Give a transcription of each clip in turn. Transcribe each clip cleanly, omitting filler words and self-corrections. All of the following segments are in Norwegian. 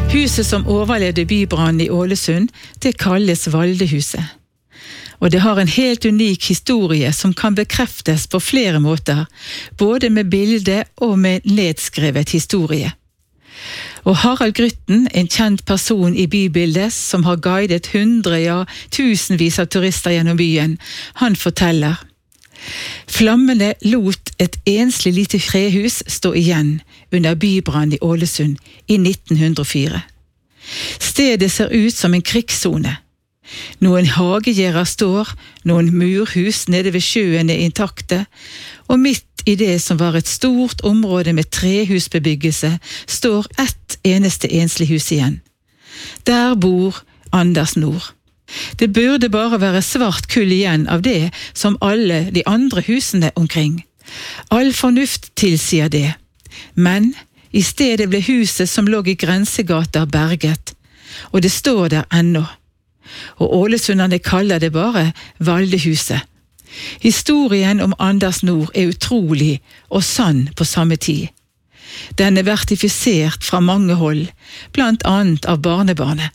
Huset som overlevde bybrannen I Ålesund, det kalles Valdehuset. Og det har en helt unik historie som kan bekreftes på flere måter, både med bilde og med nedskrevet historie. Og Harald Grytten, en kjent person I bybildet som har guidet tusenvis av turister gjennom byen, han forteller: Flammene lot et enslig lite trehus stå igjen under bybrannen I Ålesund I 1904. Stedet ser ut som en krigszone. Noen hagegjerder står, noen murhus nede ved sjøen intakte, og midt I det som var et stort område med trehusbebyggelse, står ett eneste enslig hus igjen. Der bor Anders Nord. Det burde bare være svart kull igjen av det som alle de andre husene omkring. All fornuft tilsier det. Men I stedet ble huset som lå I grensegata berget, og det står der ennå. Og ålesunderne kaller det bare Valdehuset. Historien om Anders Nord utrolig og sann på samme tid. Den vertifisert fra mange hold, blant annet av barnebarnet.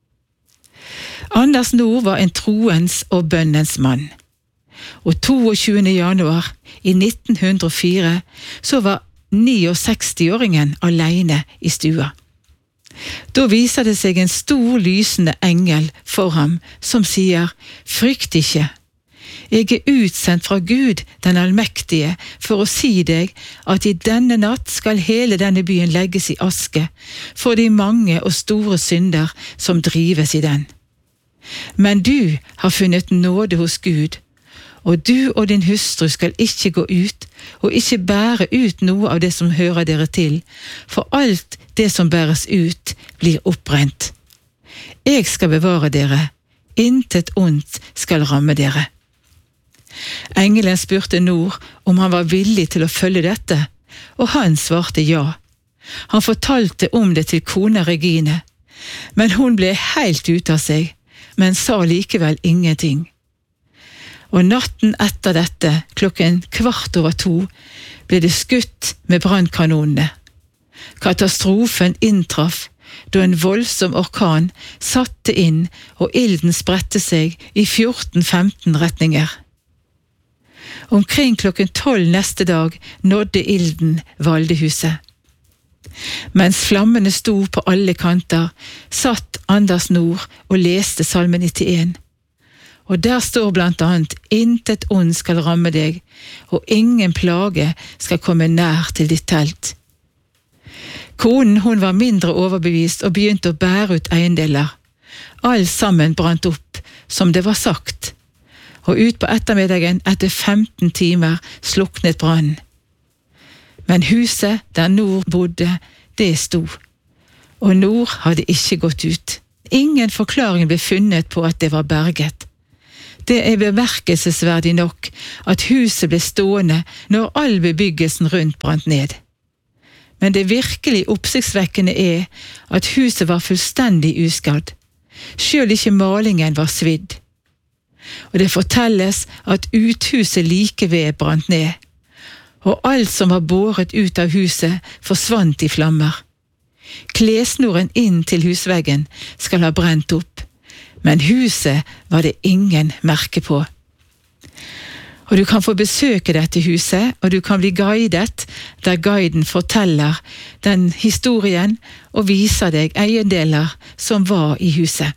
Anders Nord var en troens og bønnens mann. Og 22. januar I 1904 så var 69-åringen alene I stua. Da viser det seg en stor lysende engel for ham som sier: «Frykt ikke. Jeg utsendt fra Gud, den allmektige, for å si deg at I denne natt skal hele denne byen legges I aske for de mange og store synder som drives I den. Men du har funnet nåde hos Gud, og du og din hustru skal ikke gå ut og ikke bære ut noe av det som hører dere til, for alt det som bæres ut blir oppbrent. Jeg skal bevare dere, intet ondt skal ramme dere.» Engelen spurte Nord om han var villig til å følge dette, og han svarte ja. Han fortalte om det til kona Regine, men hun ble helt ute av seg, men sa likevel ingenting. Og natten etter dette, 1:15, ble det skutt med brannkanonene. Katastrofen inntraff da en voldsom orkan satte inn og ilden spredte seg I 14-15 retninger. Omkring 12 neste dag nådde ilden Valdehuset. Mens flammene sto på alle kanter, satt Anders Nord og leste Salme 91. Og der står blant annet: «Intet ond skal ramme deg, og ingen plage skal komme nær til ditt telt.» Konen hun var mindre overbevist og begynte å bære ut eiendeler. Alt sammen brant opp, som det var sagt. Og ut på ettermiddagen etter 15 timer sluknet brannen. Men huset der Nord bodde, det sto. Og Nord hadde ikke gått ut. Ingen forklaring ble funnet på at det var berget. Det bemerkelsesverdig nok at huset ble stående når all bebyggelsen rundt brant ned. Men det virkelig oppsiktsvekkende at huset var fullstendig uskadd. Selv ikke malingen var svidd. Og det fortelles at uthuset like ved brant ned, og alt som var båret ut av huset forsvant I flammer. Klesnoren inn til husveggen skal ha brent opp, men huset var det ingen merke på. Og du kan få besøke dette huset, og du kan bli guidet, der guiden forteller den historien og viser deg eiendeler som var I huset.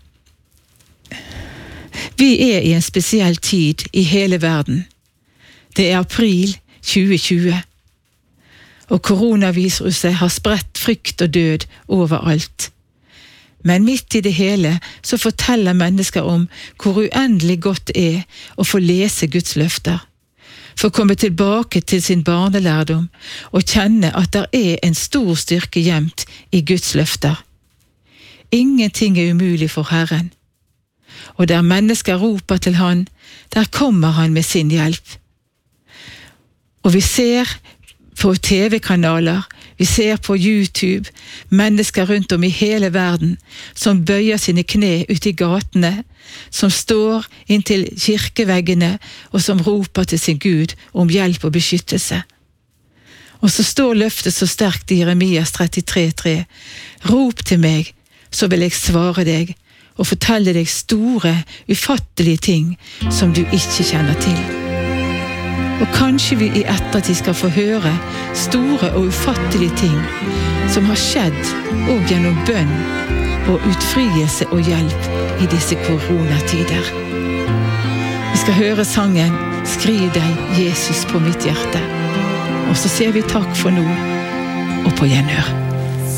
Vi I en spesiell tid I hele verden. Det april 2020, og koronaviruset har spredt frykt og død overalt. Men midt I det hele så forteller mennesker om hvor uendelig godt det å få lese Guds løfter, få komme tilbake til sin barnelærdom og kjenne at det en stor styrke gjemt I Guds løfter. Ingenting umulig for Herren. Og der mennesker roper til han, der kommer han med sin hjelp. Og vi ser på TV-kanaler, vi ser på YouTube, mennesker rundt om I hele verden som bøyer sine kne ut I gatene, som står inntil kirkeveggene og som roper til sin Gud om hjelp og beskyttelse. Og så står løftet så sterkt I Jeremias 33:3. Rop til meg, så vil jeg svare deg og fortelle deg store, ufattelige ting som du ikke kjenner til. Og kanskje vi i ettertid skal få høre store og ufattelige ting som har skjedd og gjennom bønn og utfrielse og hjelp i disse koronatider. Vi skal høre sangen «Skriv deg, Jesus, på mitt hjerte». Og så sier vi takk for nå, og på gjenhør.